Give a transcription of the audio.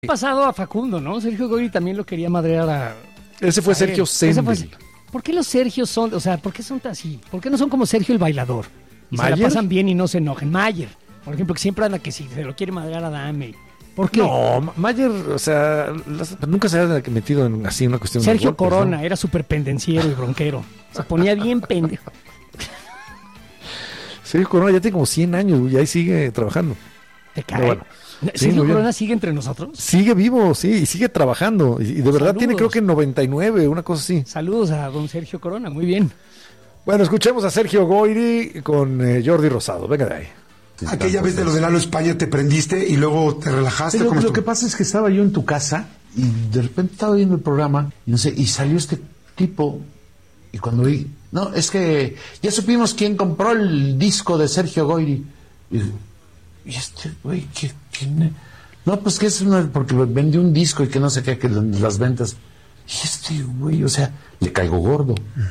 Pasado a Facundo, ¿no? Sergio Goyri también lo quería madrear a... Ese fue Sergio Sendel. ¿Por qué los Sergios son, por qué son así? ¿Por qué no son como Sergio el bailador? Y ¿Mayer? se la pasan bien y no se enojen. Mayer, por ejemplo, que siempre anda que si se lo quiere madrear a Dame. ¿Por qué? No, Mayer, o sea, nunca se había metido en así una cuestión Sergio de golpes, Corona ¿no? era súper pendenciero y bronquero. Se ponía bien pendejo. Sergio Corona ya tiene como 100 años y ahí sigue trabajando. ¿Te cae? Bueno, sí, ¿Sergio muy bien. Corona sigue entre nosotros? Sigue vivo, sí, y sigue trabajando. Y de verdad Saludos. tiene creo que 99, una cosa así. Saludos a don Sergio Corona, muy bien. Bueno, escuchemos a Sergio Goyri con Jordi Rosado. Venga de ahí. Aquella vez de lo de Lalo España te prendiste y luego te relajaste. Pero ¿Cómo lo estuvo? que pasa es que estaba yo en tu casa y de repente estaba viendo el programa y no sé, y salió este tipo y cuando vi, no, es que ya supimos quién compró el disco de Sergio Goyri. Y este güey, ¿quién? No, pues que es porque vendió un disco y que no sé qué, que las ventas. Y este güey, o sea, le caigo gordo.